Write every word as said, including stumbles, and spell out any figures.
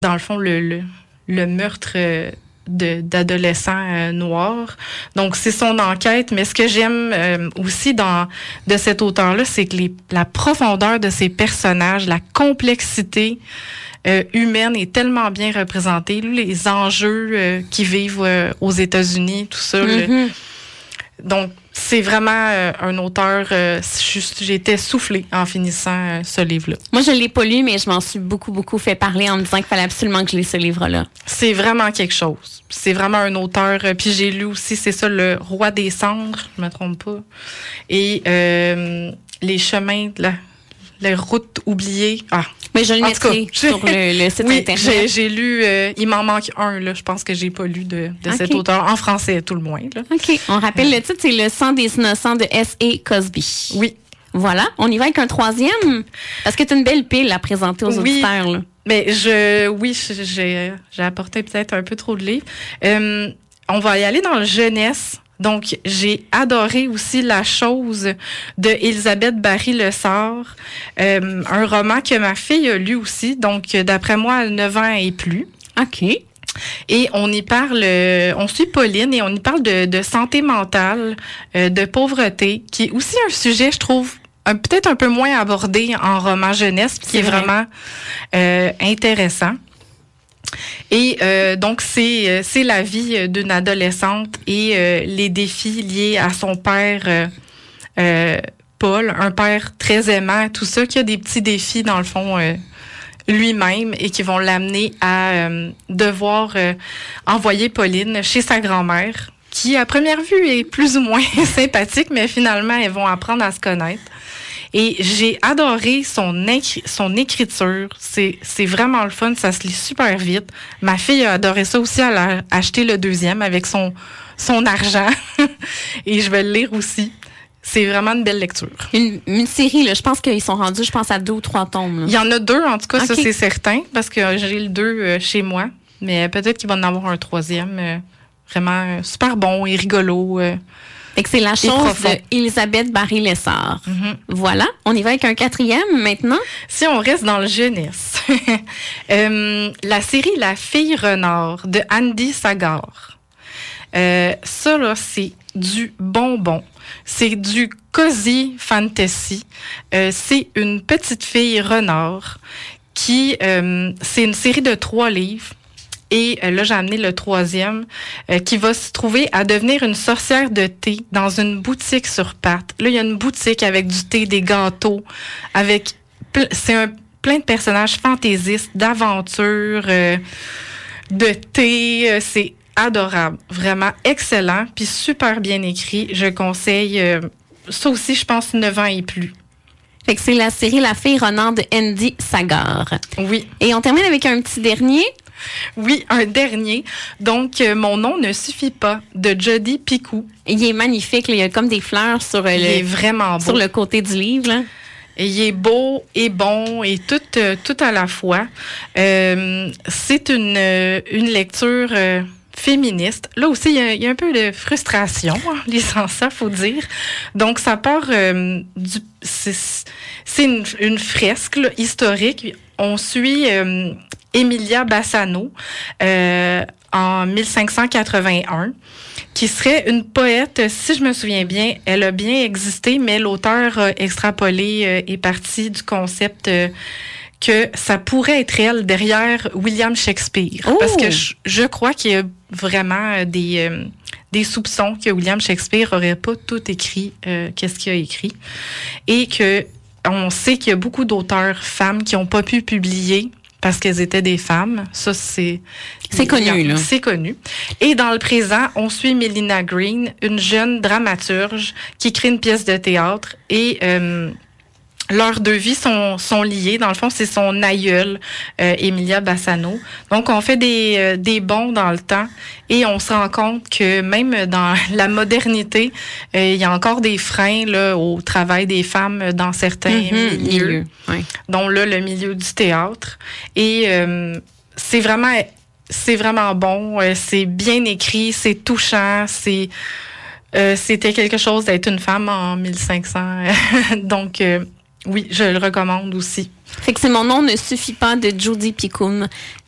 dans le fond, le, le, le meurtre euh, de, d'adolescents euh, noirs. Donc, c'est son enquête. Mais ce que j'aime euh, aussi dans de cet auteur-là, c'est que les, la profondeur de ses personnages, la complexité euh, humaine est tellement bien représentée. Les enjeux euh, qui vivent euh, aux États-Unis, tout ça. Mm-hmm. Le, donc, c'est vraiment euh, un auteur, euh, juste, j'étais soufflée en finissant euh, ce livre-là. Moi, je ne l'ai pas lu, mais je m'en suis beaucoup, beaucoup fait parler en me disant qu'il fallait absolument que je lise ce livre-là. C'est vraiment quelque chose. C'est vraiment un auteur. Euh, puis j'ai lu aussi, c'est ça, Le Roi des Cendres, je ne me trompe pas. Et euh, Les chemins de la... Les routes oubliées. Ah. Mais je le mettrai sur le, le site oui, Internet. J'ai, j'ai lu, euh, il m'en manque un, là. Je pense que j'ai pas lu de, de okay. cet auteur, en français tout le moins. Là. OK. On rappelle euh, le titre, c'est Le sang des innocents de S A Cosby. Oui. Voilà. On y va avec un troisième. Parce que tu as une belle pile à présenter aux oui. auditeurs. Là. Mais je, oui, j'ai, j'ai apporté peut-être un peu trop de livres. Euh, on va y aller dans le jeunesse. Donc, j'ai adoré aussi La chose de Elisabeth Barry-Lessard, euh, un roman que ma fille a lu aussi. Donc, d'après moi, neuf ans et plus. OK. Et on y parle, on suit Pauline et on y parle de, de santé mentale, euh, de pauvreté, qui est aussi un sujet, je trouve, un, peut-être un peu moins abordé en roman jeunesse, qui est, est vraiment euh, intéressant. Et euh, donc, c'est, c'est la vie d'une adolescente et euh, les défis liés à son père, euh, euh, Paul, un père très aimant, tout ça, qui a des petits défis, dans le fond, euh, lui-même et qui vont l'amener à euh, devoir euh, envoyer Pauline chez sa grand-mère, qui, à première vue, est plus ou moins sympathique, mais finalement, elles vont apprendre à se connaître. Et j'ai adoré son, écri- son écriture. C'est, c'est vraiment le fun. Ça se lit super vite. Ma fille a adoré ça aussi. Elle a acheté le deuxième avec son, son argent. Et je vais le lire aussi. C'est vraiment une belle lecture. Une, une série, là, je pense qu'ils sont rendus, je pense, à deux ou trois tomes. Là. Il y en a deux, en tout cas, okay. Ça, c'est certain, parce que j'ai le deux euh, chez moi. Mais peut-être qu'il va en avoir un troisième. Euh, vraiment euh, super bon et rigolo. Euh, Fait que c'est La chose d'Elisabeth Barry-Lessard. Mm-hmm. Voilà. On y va avec un quatrième maintenant. Si on reste dans le jeunesse, euh, la série La fille renard de Andy Sagar. Euh, ça, là, c'est du bonbon. C'est du cozy fantasy. Euh, c'est une petite fille renard qui... Euh, c'est une série de trois livres. Et euh, là, j'ai amené le troisième, euh, qui va se trouver à devenir une sorcière de thé dans une boutique sur pattes. Là, il y a une boutique avec du thé, des gâteaux, avec... Ple- c'est un plein de personnages fantaisistes, d'aventures, euh, de thé. Euh, c'est adorable. Vraiment excellent, puis super bien écrit. Je conseille... Euh, ça aussi, je pense, neuf ans et plus. Fait que c'est la série La fille renard de Andy Sagar. Oui. Et on termine avec un petit dernier... Oui, un dernier. Donc, euh, Mon nom ne suffit pas, de Jodi Picoult. Il est magnifique. Là. Il y a comme des fleurs sur, euh, il le, est vraiment beau. Sur le côté du livre. Là. Et il est beau et bon et tout, euh, tout à la fois. Euh, c'est une, euh, une lecture euh, féministe. Là aussi, il y, a, il y a un peu de frustration en lisant ça, faut dire. Donc, ça part euh, du... C'est, c'est une, une fresque là, historique. On suit... Euh, Emilia Bassano, euh, en mille cinq cent quatre-vingt-un, qui serait une poète, si je me souviens bien, elle a bien existé, mais l'auteur euh, extrapolé euh, est parti du concept euh, que ça pourrait être elle derrière William Shakespeare. Oh! Parce que je, je crois qu'il y a vraiment des, euh, des soupçons que William Shakespeare aurait pas tout écrit, euh, qu'est-ce qu'il a écrit, et que on sait qu'il y a beaucoup d'auteurs femmes qui n'ont pas pu publier parce qu'elles étaient des femmes. Ça, c'est... C'est connu, là. C'est connu. Et dans le présent, on suit Melina Green, une jeune dramaturge qui crée une pièce de théâtre et... Euh, leurs deux vies sont, sont liées. Dans le fond, c'est son aïeule, euh, Emilia Bassano. Donc, on fait des, euh, des bonds dans le temps et on se rend compte que même dans la modernité, euh, il y a encore des freins là, au travail des femmes dans certains mm-hmm, milieux, milieu, oui. dont là, le milieu du théâtre. Et euh, c'est vraiment, c'est vraiment bon. Euh, c'est bien écrit, c'est touchant, c'est... Euh, c'était quelque chose d'être une femme en mille cinq cents. Donc... Euh, oui, je le recommande aussi. Fait que c'est Mon nom ne suffit pas de Jodi Picoult.